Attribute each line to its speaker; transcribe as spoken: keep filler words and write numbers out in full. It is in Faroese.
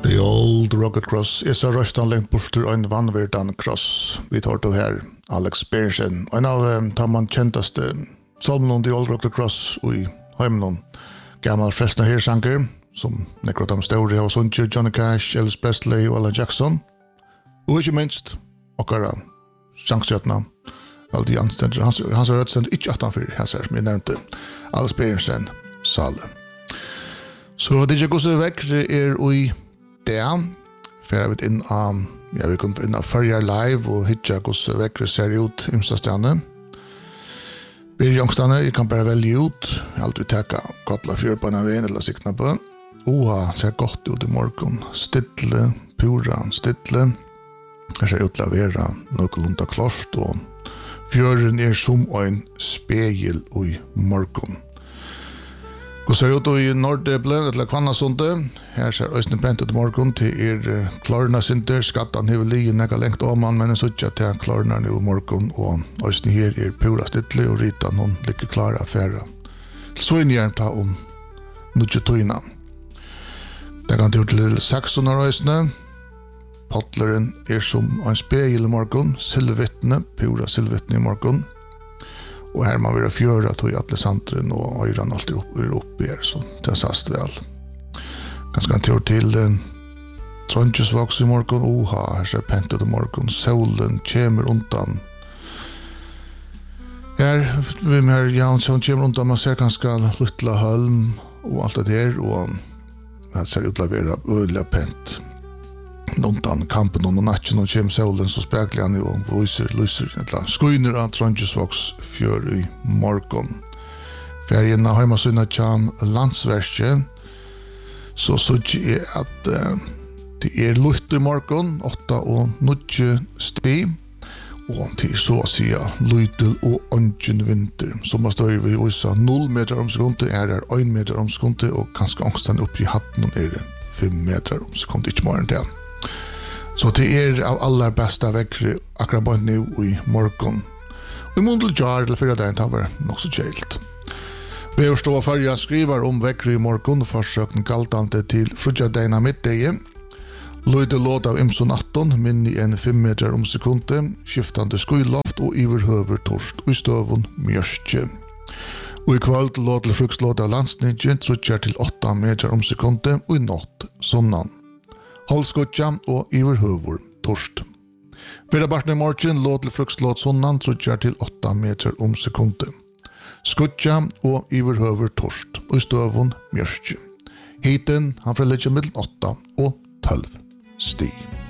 Speaker 1: The Old Rugged Cross er så røstan lengt borster og en vannverdan cross. Vi tar til her Alex Berensen. En av um, tar man kjentaste salmen om The Old Rugged Cross og i heimen gammal frestna hersanger som nekker dem store av Sunche, Johnny Cash, Elvis Presley og Alan Jackson. Og ikke minst okkara sjangsjøtna alle de anstendur. Hans, hans er rødstend ikke atanfyr hans her som jeg nevnte. Alex Berensen, Sale. Så var det ikke gos vekk er ui det fer vi inn av ja, vi kunne inn av Førjar Live og hitja gos vekk ser ut imsa stjerne. Blir jongstane, jeg kan bare velge ut. Jeg alltid teka kottla fyr på en av en eller sikna på. Oha, ser godt ut i morgen. Stidle, pura, stidle. Jeg ser ut til å være noenlunda klart og fjøren er som en spegel i morgen. Gå ser ut i Nordeble, eller Kvannasunde. Her ser Øystein pent ut i morgen til er klarna sinter. Skattan hever lige nega lengt om han, men en suttja til klarna nu i morgen. Og Øystein her er pura stidle, og Rita noen like klara affæra. Så inn gjerne ta om nutje tøyna. Det kan til til seksten av Øystein. Pottleren er som en spegel i morgen. Silvittne, pura silvittne i morgen. Og her man vil fjøre tog alle santren og øyren alltid opp, er oppe her, så det er sast vel. Ganske en tur til uh, Trondjesvåks i morgen, oha, her ser pentet i morgen, solen kommer undan. Her, vi med her, ja, solen kommer undan, man ser ganske luttla hølm og alt det der, og det ser ut til å være øyla pent. Undan kampen og natten og kjem solen så spekler han jo og lyser, lyser, etla skuiner av Trondjesvåks fjør i morgon. Ferien av heimasunna kjem landsverket, så sykje er at uh, det er lutt i morgon, åtta og nutje sti, og til så å si lytel og ungen vinter. Så man står vi også null meter om sekundet, er det en meter om sekundet, og kanskje angsten opp i hatten er det fem meter om sekundet, ikke morgen til. Så det er av aller bästa vekkere akkurat bare nå i morgen. Og i måned til jar eller fyra dagen tar vi nok så kjelt. Vi har stått førja skriver om vekkere i morgen og forsøkten galtante til frutja dagen av middag. Løyde låt av imson atton, minni en fem meter om sekundet, skiftande skuiloft og iverhøver torst og i støvun mjørstje. Og i kveld låt til frukslåt av landsnidje, trutjar til åtta meter om sekundet og i natt sonnan. Holskotja og iverhøver torst. Vira barten i morgen låt til frukslåt sonnan trutjar til åtta meter om sekundet. Skotja og iverhøver torst og i støvun mjørstje. Hiten han fra letja mellom åtta og tolv stig.